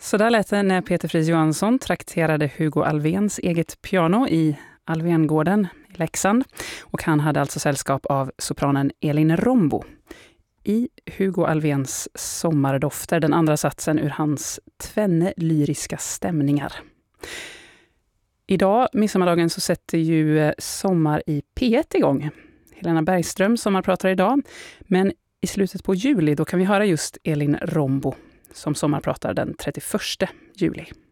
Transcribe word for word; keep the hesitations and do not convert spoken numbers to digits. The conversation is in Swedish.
Så där lät det när Peter Fries Johansson trakterade Hugo Alfvéns eget piano i Alfvéngården i Leksand. Och han hade alltså sällskap av sopranen Elin Rombo. I Hugo Alfvéns Sommardofter, den andra satsen ur hans tvenne lyriska stämningar. Idag, midsommardagen, så sätter ju Sommar i P ett igång. Helena Bergström sommarpratar idag, men i slutet på juli då kan vi höra just Elin Rombo som sommarpratar den trettioförsta juli.